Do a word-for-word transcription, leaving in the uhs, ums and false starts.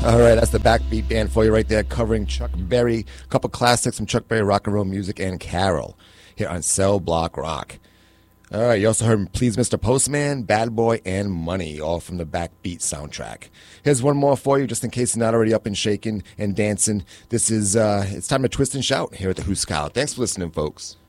All right, that's the Backbeat Band for you right there, covering Chuck Berry, a couple classics from Chuck Berry, rock and roll music, and Carol here on Cell Block Rock. All right, you also heard Please Mister Postman, Bad Boy, and Money, all from the Backbeat soundtrack. Here's one more for you, just in case you're not already up and shaking and dancing. This is, uh, it's time to twist and shout here at the Hooskow. Thanks for listening, folks.